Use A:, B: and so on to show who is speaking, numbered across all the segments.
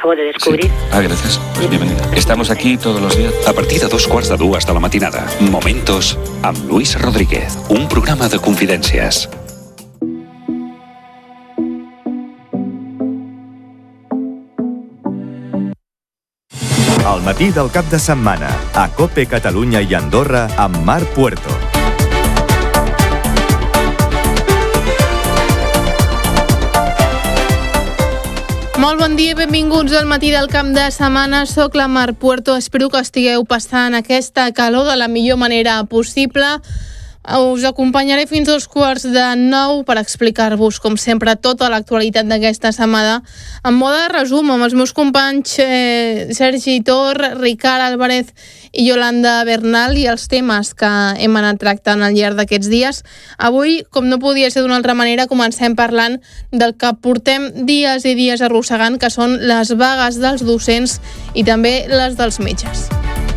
A: acabo de descubrir.
B: Sí. Gracias. Pues bienvenida. Estamos aquí todos los días.
C: A partir de 2:45 de la matinada. Momentos amb Luis Rodríguez. Un programa de confidències.
D: Al matí del cap de setmana, a COPE Catalunya i Andorra, amb Marc Puerto.
E: Molt bon dia i benvinguts al matí del cap de setmana. Soc la Marc Puerto. Espero que estigueu passant aquesta calor de la millor manera possible. Us acompanyaré fins als 8:45 per explicar-vos, com sempre, tota l'actualitat d'aquesta setmana. En mode de resum, amb els meus companys Sergi Tor, Ricard Álvarez i Yolanda Bernal, i els temes que hem anat tractant al llarg d'aquests dies. Avui, com no podia ser d'una altra manera, comencem parlant del que portem dies i dies arrossegant, que són les vagues dels docents i també les dels metges.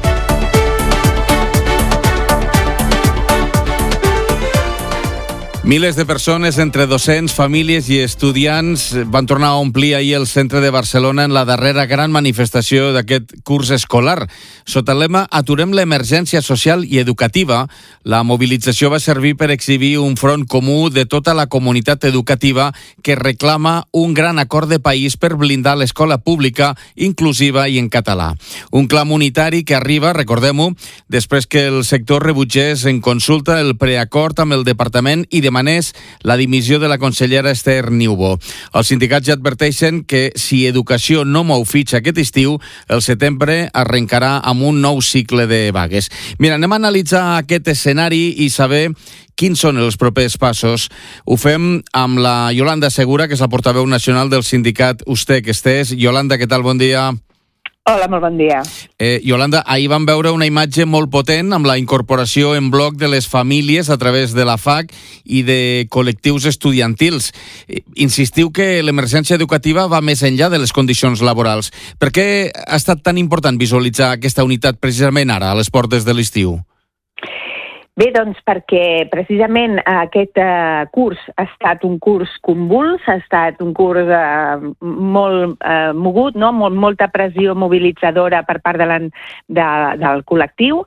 F: Milers de persones, entre docents, famílies i estudiants, van tornar a omplir ahir el centre de Barcelona en la darrera gran manifestació d'aquest curs escolar. Sota el lema "Aturem l'emergència social i educativa", la mobilització va servir per exhibir un front comú de tota la comunitat educativa que reclama un gran acord de país per blindar l'escola pública, inclusiva i en català. Un clam unitari que arriba, recordem-ho, després que el sector rebutgés en consulta el preacord amb el departament i demanés la dimissió de la consellera Esther Niubó. Els sindicats ja adverteixen que si Educació no mou fitxa aquest estiu, el setembre arrencarà amb un nou cicle de vagues. Mira, anem a analitzar aquest escenari i saber quins són els propers passos. Ho fem amb la Yolanda Segura, que és la portaveu nacional del sindicat USTEC-STES. Yolanda, què tal? Bon dia.
G: Hola, molt bon dia.
F: Yolanda, ahir vam veure una imatge molt potent amb la incorporació en bloc de les famílies a través de la FAC i de col·lectius estudiantils. Insistiu que l'emergència educativa va més enllà de les condicions laborals. Per què ha estat tan important visualitzar aquesta unitat precisament ara, a les portes de l'estiu?
G: Bé, doncs perquè precisament aquest curs ha estat un curs convuls, ha estat un curs molt mogut, no? Molta pressió mobilitzadora per part del col·lectiu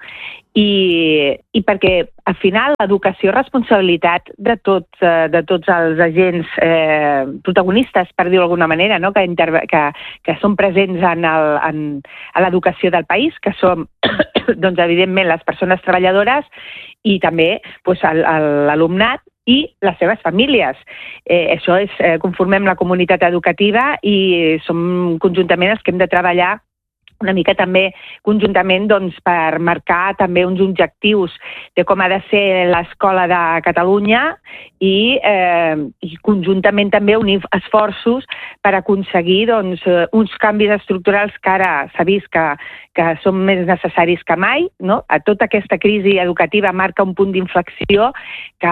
G: i perquè al final l'educació és responsabilitat de tots els agents protagonistes, per dir-ho d'alguna manera, no? que són presents a l'educació del país, que som doncs, evidentment les persones treballadores i també doncs, l'alumnat i les seves famílies. Això és, conformem la comunitat educativa i som conjuntament els que hem de treballar una mica també conjuntament doncs, per marcar també uns objectius de com ha de ser l'escola de Catalunya i conjuntament també unir esforços per aconseguir doncs, uns canvis estructurals que ara s'ha vist que són més necessaris que mai, no? A tota aquesta crisi educativa marca un punt d'inflexió que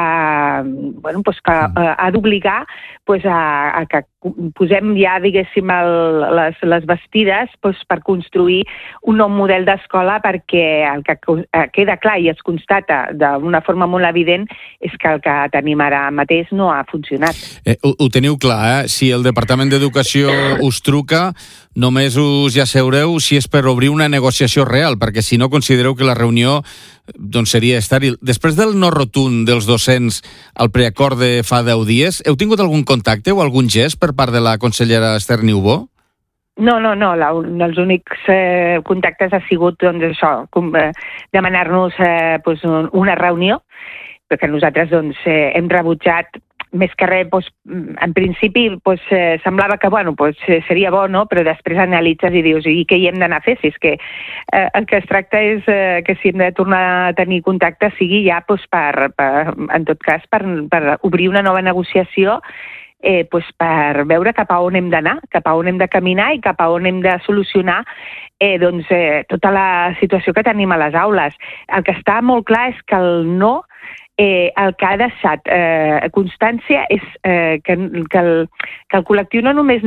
G: ha d'obligar a que posem ja, diguéssim, les bastides per construir un nou model d'escola, perquè el que queda clar i es constata d'una forma molt evident és que el que tenim ara mateix no ha funcionat.
F: Ho teniu clar, Si el Departament d'Educació us truca, només us hi asseureu si és per obrir una negociació real, perquè si no considereu que la reunió doncs seria estèril. Després del no rotund dels docents al preacord de fa 10 dies, heu tingut algun contacte o algun gest per part de la consellera Esther Niubó?
G: No. Els únics contactes ha sigut doncs, això, demanar-nos una reunió, perquè nosaltres doncs, hem rebutjat més que res, en principi semblava que seria bo, no? Però després analitzes i dius, i què hi hem d'anar a fer? Si és que el que es tracta és que si hem de tornar a tenir contacte sigui ja, en tot cas, per obrir una nova negociació, per veure cap a on hem d'anar, cap a on hem de caminar i cap a on hem de solucionar tota la situació que tenim a les aules. El que està molt clar és que el no el que ha deixat constància és que el col·lectiu no només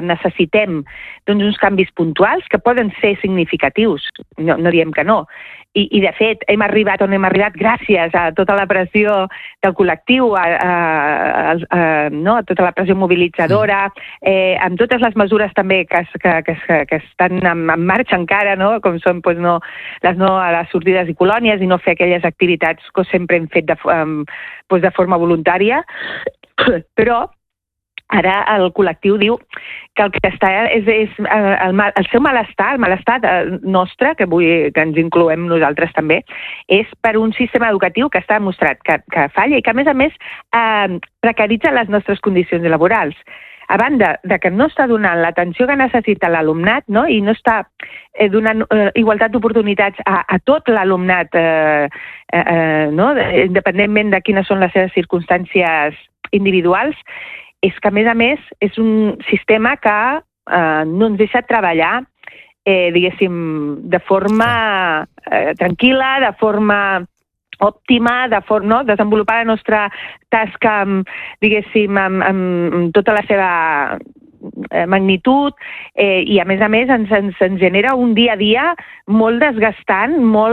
G: necessitem uns canvis puntuals que poden ser significatius, no diem que no, I de fet, hem arribat on hem arribat gràcies a tota la pressió del col·lectiu, a tota la pressió mobilitzadora, amb totes les mesures també que estan en marxa encara, no? Com són les no a les sortides i colònies i no fer aquelles activitats que sempre hem fet de forma voluntària, però ara el col·lectiu diu que el que està és el seu malestar, el malestar nostre, que vull que ens incloem nosaltres també, és per un sistema educatiu que està demostrat que falla i que, a més, precaritza les nostres condicions laborals. A banda de que no està donant l'atenció que necessita l'alumnat, no? I no està donant igualtat d'oportunitats a tot l'alumnat, no? Independentment de quines són les seves circumstàncies individuals, és que, a més, és un sistema que no ens deixa treballar, diguéssim, de forma tranquil·la, de forma òptima, desenvolupar la nostra tasca, diguéssim, amb tota la seva magnitud, i a més ens genera un dia a dia molt desgastant,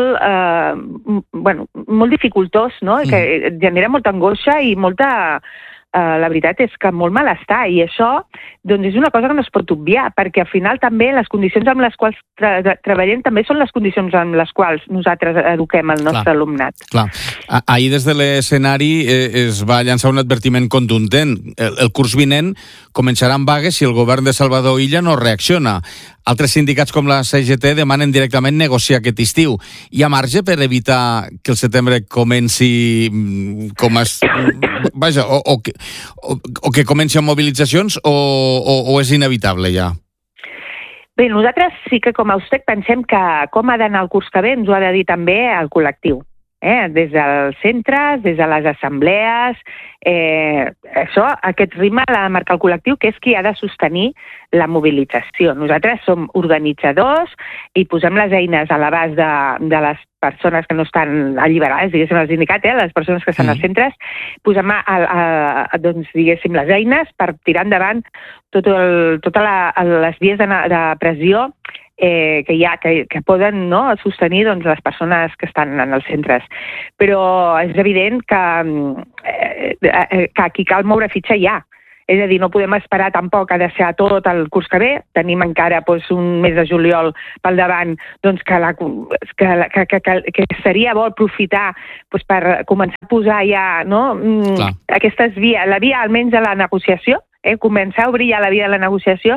G: molt dificultós, no? Que genera molta angoixa i molta... La veritat és que molt malestar, i això doncs és una cosa que no es pot obviar, perquè al final també les condicions amb les quals treballem també són les condicions amb les quals nosaltres eduquem el nostre alumnat.
F: Clar. Ahir des de l'escenari es va llançar un advertiment contundent. El curs vinent començaran vagues si el govern de Salvador Illa no reacciona. Altres sindicats com la CGT demanen directament negociar aquest estiu. Hi ha marge per evitar que el setembre comenci com es... Vaja, o que comenci amb mobilitzacions o és inevitable ja?
G: Bé, nosaltres sí que com a USTEC pensem que com ha d'anar el curs que ve ens ho ha de dir també el col·lectiu. Des dels centres, des de les assemblees, aquest ritme l'ha de marcar el col·lectiu, que és qui ha de sostenir la mobilització. Nosaltres som organitzadors i posem les eines a l'abast de les persones que no estan alliberades, diguéssim, al sindicat, les persones que estan als centres, posem diguéssim, les eines per tirar endavant totes les vies de pressió que hi ha, que poden sostenir les persones que estan en els centres. Però és evident que aquí cal moure fitxa ja. És a dir, no podem esperar tampoc a deixar tot el curs que ve. Tenim encara un mes de juliol pel davant, que seria bo aprofitar per començar a posar ja aquestes vies, la via almenys de la negociació, començar a obrir ja la via de la negociació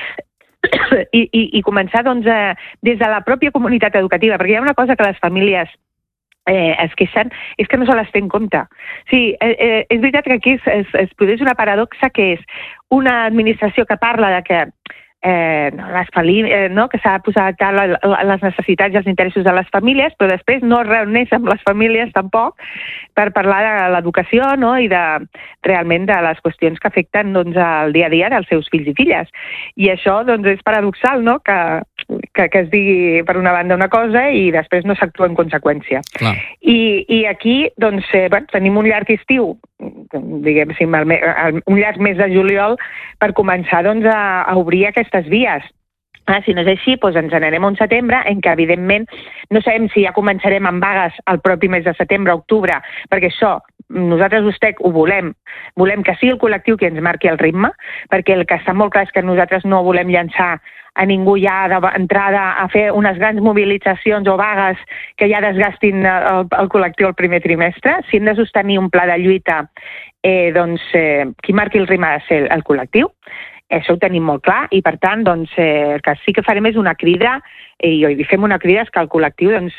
G: i començar des de la pròpia comunitat educativa, perquè hi ha una cosa que les famílies es queixen, és que no se les té en compte. Sí, és veritat que aquí es produeix una paradoxa, que és una administració que parla de que que s'ha de posar a les necessitats i els interessos de les famílies, però després no es reuneix amb les famílies tampoc per parlar de l'educació i realment de les qüestions que afecten el dia a dia dels seus fills i filles. I això és paradoxal, que es digui per una banda una cosa i després no s'actua en conseqüència. I aquí tenim un llarg estiu, diguéssim, un llarg mes de juliol per començar a obrir aquestes vies. Si no és així, ens n'anem a un setembre en què, evidentment, no sabem si ja començarem amb vagues el propi mes de setembre, octubre, perquè això, nosaltres USTEC ho volem. Volem que sigui el col·lectiu qui ens marqui el ritme, perquè el que està molt clar és que nosaltres no volem llançar a ningú ja d'entrada a fer unes grans mobilitzacions o vagues que ja desgastin el col·lectiu el primer trimestre. Si hem de sostenir un pla de lluita, qui marqui el ritme ha de ser el col·lectiu. Això ho tenim molt clar i, per tant, el que sí que farem és una crida, i fem una crida, és que el col·lectiu ens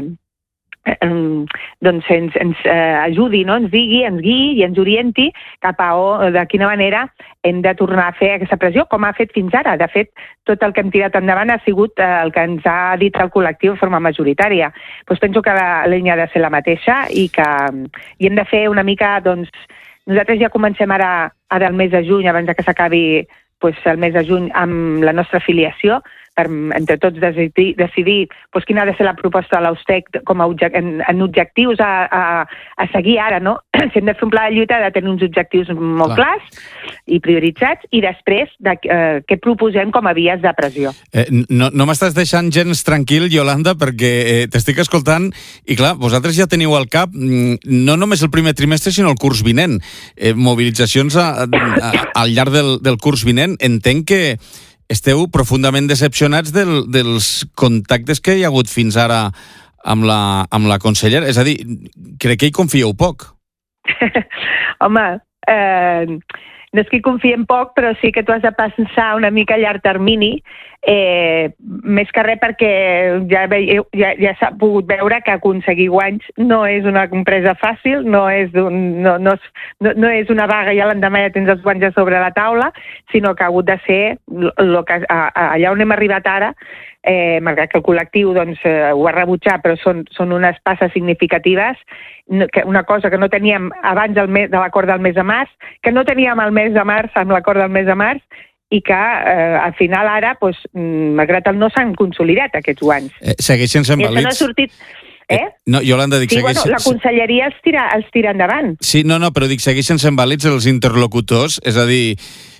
G: ajudi, ens digui, ens guiï i ens orienti cap a de quina manera hem de tornar a fer aquesta pressió, com ha fet fins ara. De fet, tot el que hem tirat endavant ha sigut el que ens ha dit el col·lectiu de forma majoritària. Penso que la línia ha de ser la mateixa i hem de fer una mica... Nosaltres ja comencem ara del mes de juny, abans que s'acabi el mes de juny, amb la nostra afiliació, entre tots decidir doncs, quina ha de ser la proposta de l'Austec en objectius a seguir ara, no? Si hem de fer un pla de lluita, ha de tenir uns objectius molt clars i prioritzats, i després què proposem com a vies de pressió.
F: No m'estàs deixant gens tranquil, Yolanda, perquè t'estic escoltant i, clar, vosaltres ja teniu al cap no només el primer trimestre, sinó el curs vinent. Mobilitzacions al llarg del curs vinent. Entenc que esteu profundament decepcionats dels contactes que hi ha hagut fins ara amb la consellera. És a dir, crec que hi confieu poc.
G: Home, no és que hi confiem poc, però sí que tu has de pensar una mica a llarg termini, més que res perquè ja s'ha pogut veure que aconseguir guanys no és una empresa fàcil, no és una vaga i l'endemà ja tens els guanys a sobre la taula, sinó que ha hagut de ser allà on hem arribat ara, malgrat que el col·lectiu ho ha rebutjat, però són unes passes significatives, una cosa que no teníem abans de l'acord del mes de març, que no teníem el mes de març amb l'acord del mes de març, i que al final ara, malgrat el no, s'han consolidat aquests guanys.
F: Segueixen sent vàlids?
G: I això no ha sortit...
F: No, Yolanda, dic...
G: Sí, la conselleria els tira endavant.
F: Sí, no, però dic, segueixen sent vàlids els interlocutors? És a dir,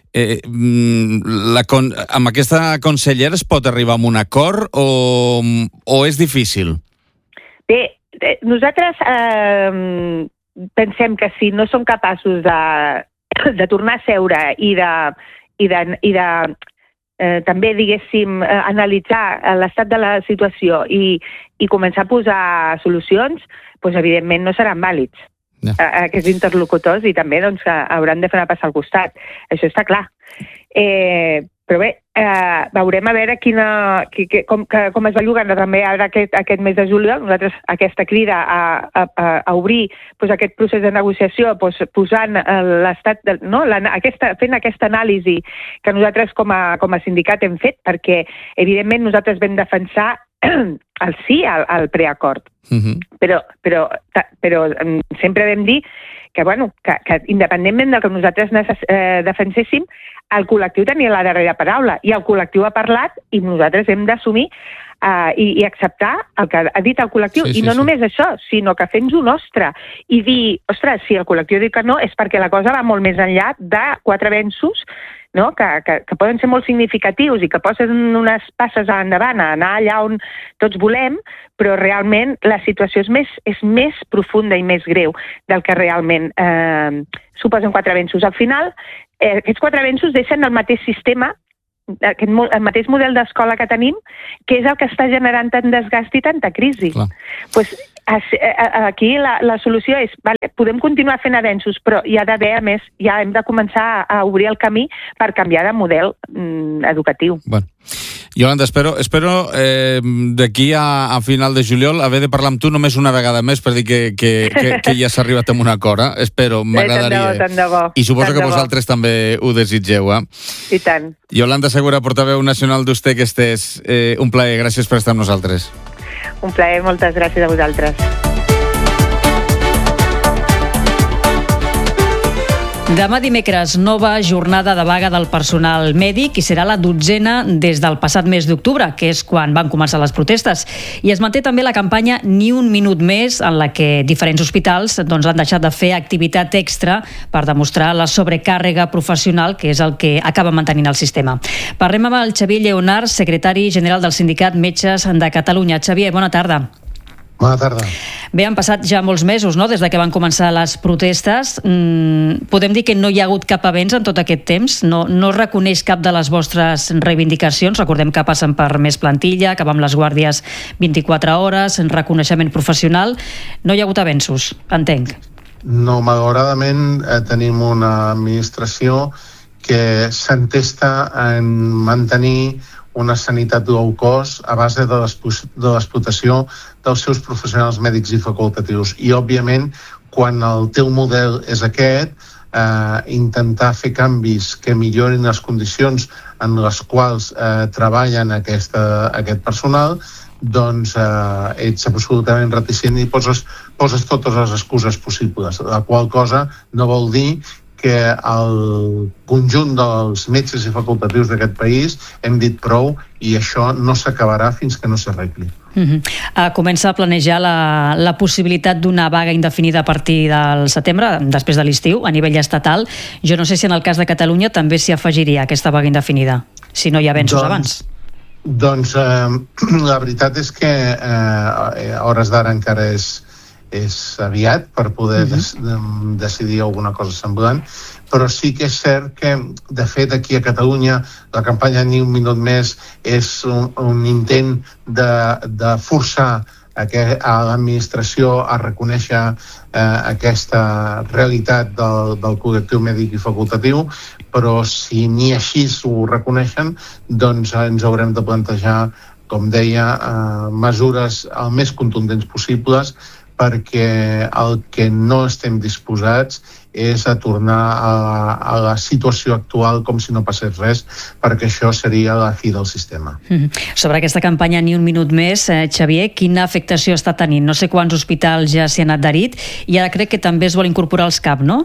F: amb aquesta consellera es pot arribar a un acord o és difícil?
G: Bé, nosaltres pensem que si no som capaços de tornar a seure i de també, diguéssim, analitzar l'estat de la situació i començar a posar solucions, doncs evidentment no seran vàlids aquests interlocutors, i també hauran de fer una passa al costat. Això està clar. Però bé, veurem a veure com es va jugant també ara aquest mes de juliol. Nosaltres aquesta crida a obrir aquest procés de negociació, posant l'estat, fent aquesta anàlisi que nosaltres com a sindicat hem fet, perquè evidentment nosaltres vam defensar el sí al preacord. Però sempre vam dir que independentment del que nosaltres defenséssim, el col·lectiu tenia la darrera paraula, i el col·lectiu ha parlat i nosaltres hem d'assumir i acceptar el que ha dit el col·lectiu. I no només això, sinó que fer-nos-ho nostre i dir, ostres, si el col·lectiu diu que no, és perquè la cosa va molt més enllà de 4 avenços, no? que poden ser molt significatius i que posen unes passes endavant a anar allà on tots volem, però realment la situació és més profunda i més greu del que realment suposen 4 avenços. Al final, aquests 4 avenços deixen el mateix sistema, el mateix model d'escola que tenim, que és el que està generant tant desgast i tanta crisi. Aquí la solució és, podem continuar fent avenços, però hi ha d'haver, a més, ja hem de començar a obrir el camí per canviar de model educatiu.
F: Bueno. Yolanda, espero d'aquí a final de juliol haver de parlar amb tu només una vegada més per dir que ja s'ha arribat a un acord. Espero, m'agradaria.
G: Tant de bo.
F: I suposo que vosaltres també ho desitgeu.
G: I tant.
F: Yolanda Segura, portaveu nacional d'Ustec, un plaer. Gràcies per estar amb nosaltres.
G: Un plaer, moltes gràcies a vosaltres.
A: Demà dimecres, nova jornada de vaga del personal mèdic i serà la 12a des del passat mes d'octubre, que és quan van començar les protestes. I es manté també la campanya Ni un minut més, en la que diferents hospitals han deixat de fer activitat extra per demostrar la sobrecàrrega professional, que és el que acaba mantenint el sistema. Parlem amb el Xavier Lleonard, secretari general del Sindicat Metges de Catalunya. Xavier, bona tarda.
H: Bona tarda.
A: Bé, han passat ja molts mesos, no?, des de que van començar les protestes. Podem dir que no hi ha hagut cap avenç en tot aquest temps? No es reconeix cap de les vostres reivindicacions? Recordem que passen per més plantilla, acabar amb les guàrdies 24 hores, reconeixement professional. No hi ha hagut avenços, entenc.
H: No, malauradament tenim una administració que s'entesta en mantenir una sanitat low cost a base de l'explotació dels seus professionals mèdics i facultatius. I, òbviament, quan el teu model és aquest, intentar fer canvis que millorin les condicions en les quals treballen aquest personal, doncs ets absolutament reticent i poses totes les excuses possibles, la qual cosa no vol dir que el conjunt dels metges i facultatius d'aquest país hem dit prou i això no s'acabarà fins que no s'arregli.
A: Comença a planejar la possibilitat d'una vaga indefinida a partir del setembre, després de l'estiu, a nivell estatal. Jo no sé si en el cas de Catalunya també s'hi afegiria aquesta vaga indefinida, si no hi ha avenços abans.
H: Doncs la veritat és que a hores d'ara encara és aviat per poder decidir alguna cosa semblant, però sí que és cert que, de fet, aquí a Catalunya la campanya Ni un minut més és un intent de forçar a l'administració a reconèixer aquesta realitat del col·lectiu mèdic i facultatiu, però si ni així ho reconeixen, doncs ens haurem de plantejar, com deia, mesures el més contundents possibles, perquè el que no estem disposats és a tornar a la situació actual com si no passés res, perquè això seria la fi del sistema.
A: Sobre aquesta campanya Ni un minut més, Xavier, quina afectació està tenint? No sé quants hospitals ja s'hi han adherit i ara crec que també es vol incorporar als CAP, no?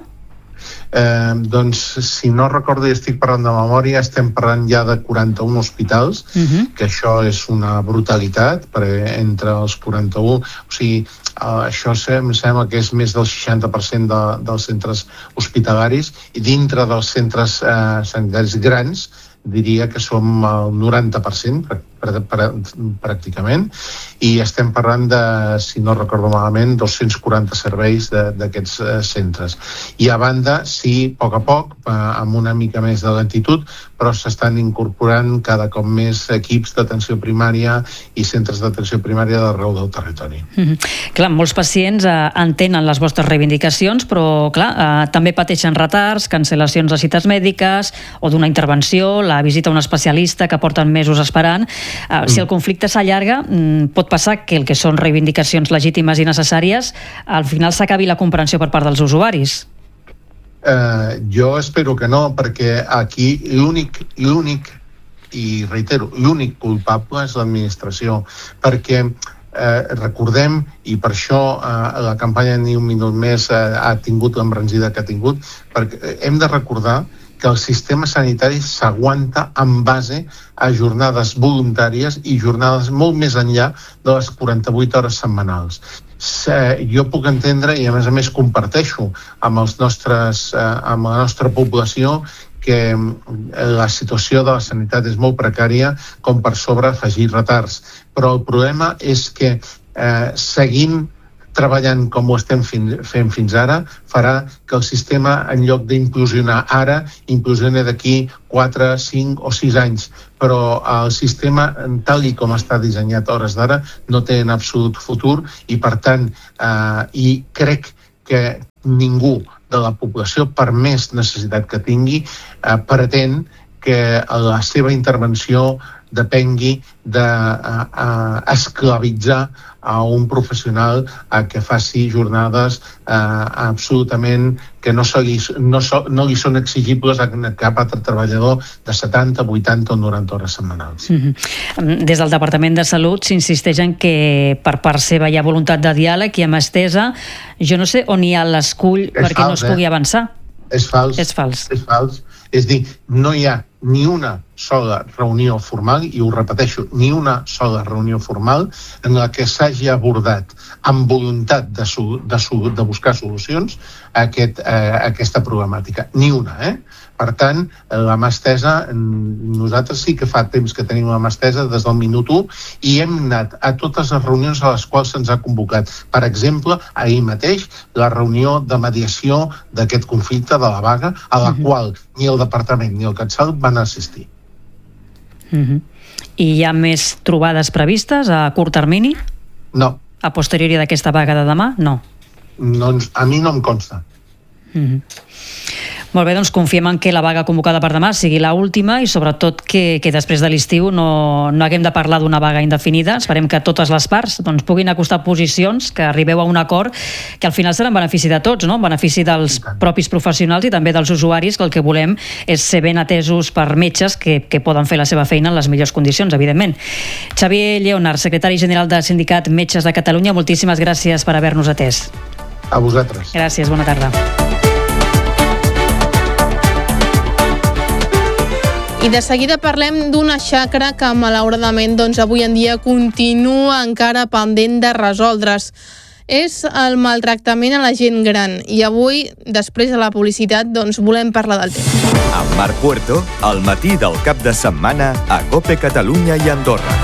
H: Doncs, si no recordo i estic parlant de memòria, estem parlant ja de 41 hospitals, que això és una brutalitat, perquè entre els 41, o sigui, això em sembla que és més del 60% dels centres hospitalaris, i dintre dels centres sanitaris grans diria que som el 90% pràcticament, i estem parlant de, si no recordo malament, 240 serveis d'aquests centres. I a banda, sí, a poc, amb una mica més de lentitud, però s'estan incorporant cada cop més equips d'atenció primària i centres d'atenció primària d'arreu del territori.
A: Clar, molts pacients entenen les vostres reivindicacions, però clar, també pateixen retards, cancel·lacions de cites mèdiques o d'una intervenció, la visita a un especialista que porten mesos esperant. Si el conflicte s'allarga, pot passar que el que són reivindicacions legítimes i necessàries, al final s'acabi la comprensió per part dels usuaris.
H: Jo espero que no, perquè aquí l'únic, i reitero, l'únic culpable és l'administració, perquè recordem, i per això la campanya Ni un minut més ha tingut l'embranzida que ha tingut, perquè hem de recordar que el sistema sanitari s'aguanta en base a jornades voluntàries i jornades molt més enllà de les 48 hores setmanals. Jo puc entendre, i a més comparteixo amb la nostra població, que la situació de la sanitat és molt precària com per sobre afegir retards. Però el problema és que seguint treballant com ho estem fent fins ara, farà que el sistema, en lloc d'implosionar ara, implosioni d'aquí 4, 5 o 6 anys. Però el sistema, tal i com està dissenyat a hores d'ara, no té en absolut futur i, per tant, i crec que ningú de la població, per més necessitat que tingui, pretén que la seva intervenció depengui d'esclavitzar a un professional que faci jornades absolutament que no li són exigibles a cap altre treballador de 70, 80 o 90 hores setmanals.
A: Des del Departament de Salut s'insisteix en que per part seva hi ha voluntat de diàleg i amb estesa. Jo no sé on hi ha l'escull perquè no es pugui avançar.
H: És fals. És dir, no hi ha ni una sola reunió formal, i ho repeteixo, ni una sola reunió formal en la que s'hagi abordat amb voluntat de buscar solucions a aquesta problemàtica. Ni una, Per tant, la mà estesa, nosaltres sí que fa temps que tenim la mà estesa des del minut 1 i hem anat a totes les reunions a les quals se'ns ha convocat. Per exemple, ahir mateix, la reunió de mediació d'aquest conflicte de la vaga, a la qual ni el Departament ni el CatSalut van assistir.
A: I hi ha més trobades previstes a curt termini?
H: No.
A: A posteriori d'aquesta vaga de demà? No.
H: A mi no em consta.
A: Molt bé, doncs confiem en que la vaga convocada per demà sigui l'última i sobretot que després de l'estiu no haguem de parlar d'una vaga indefinida. Esperem que totes les parts puguin acostar posicions, que arribeu a un acord que al final serà en benefici de tots, en benefici dels propis professionals i també dels usuaris, que el que volem és ser ben atesos per metges que poden fer la seva feina en les millors condicions, evidentment. Xavier Lleonard, secretari general del Sindicat Metges de Catalunya, moltíssimes gràcies per haver-nos atès.
H: A vosaltres.
A: Gràcies, bona tarda.
E: I de seguida parlem d'una xacra que malauradament avui en dia continua encara pendent de resoldre's. És el maltractament a la gent gran i avui, després de la publicitat, volem parlar del tema.
D: Amb Marc Puerto, al matí del cap de setmana a COPE Catalunya i Andorra.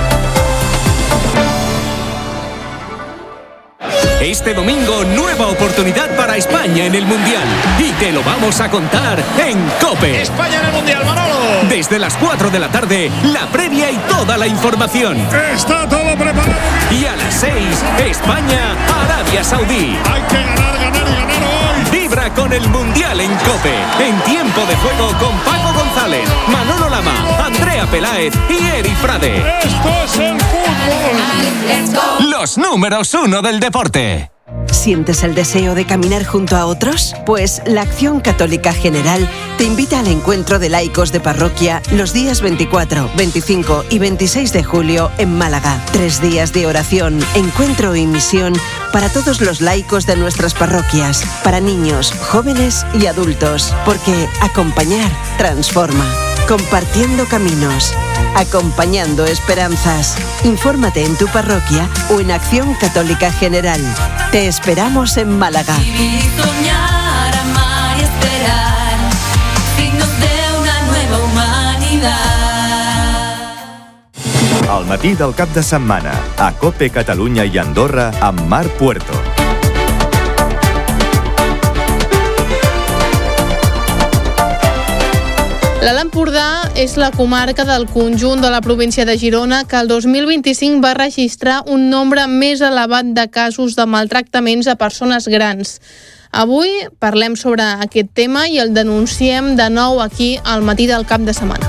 I: Este domingo, nueva oportunidad para España en el Mundial. Y te lo vamos a contar en COPE.
J: España en el Mundial, Manolo.
I: Desde las 4 de la tarde, la previa y toda la información.
J: Está todo preparado.
I: Y a las 6, España, Arabia Saudí.
J: Hay que ganar, ganar y ganar hoy.
I: Vibra con el Mundial en COPE. En tiempo de juego con Paco González, Manolo Lama, Andrea Peláez y Eri Frade.
J: Esto es el fútbol.
I: Los números 1 del deporte.
K: ¿Sientes el deseo de caminar junto a otros? Pues la Acción Católica General te invita al encuentro de laicos de parroquia los días 24, 25 y 26 de julio en Málaga. 3 días de oración, encuentro y misión para todos los laicos de nuestras parroquias, para niños, jóvenes y adultos, porque acompañar transforma. Compartiendo caminos, acompañando esperanzas. Infórmate en tu parroquia o en Acción Católica General. Te esperamos en Málaga.
L: Vivir, soñar, amar y esperar, signos de una nueva humanidad.
D: Al matí del cap de setmana a COPE Catalunya i Andorra amb Marc Puerto.
E: L'Alt Empordà és la comarca del conjunt de la província de Girona que el 2025 va registrar un nombre més elevat de casos de maltractaments a persones grans. Avui parlem sobre aquest tema i el denunciem de nou aquí al matí del cap de setmana.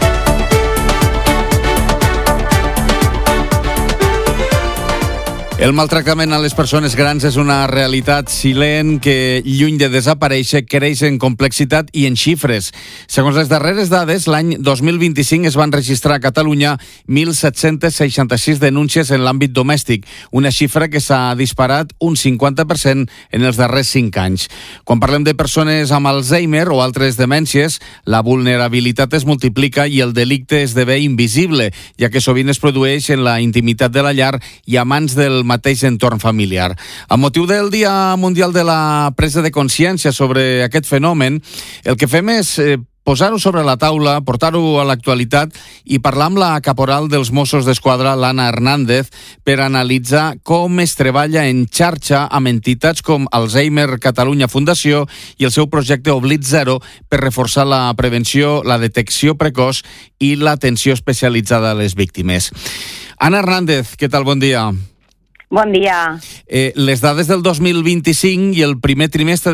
F: El maltractament a les persones grans és una realitat silent que, lluny de desaparèixer, creix en complexitat i en xifres. Segons les darreres dades, l'any 2025 es van registrar a Catalunya 1.766 denúncies en l'àmbit domèstic, una xifra que s'ha disparat un 50% en els darrers 5 anys. Quan parlem de persones amb Alzheimer o altres demències, la vulnerabilitat es multiplica i el delicte esdevé invisible, ja que sovint es produeix en la intimitat de la llar i a mans del mateix entorn familiar. Amb motiu del Dia Mundial de la Presa de Consciència sobre aquest fenomen, el que fem és posar-ho sobre la taula, portar-ho a l'actualitat i parlar amb la caporal dels Mossos d'Esquadra, l'Anna Hernández, per analitzar com es treballa en xarxa amb entitats com Alzheimer Catalunya Fundació i el seu projecte Oblit Zero per reforçar la prevenció, la detecció precoç i l'atenció especialitzada a les víctimes. Anna Hernández, què tal? Bon dia.
G: Bon dia.
F: Les dades del 2025 i el primer trimestre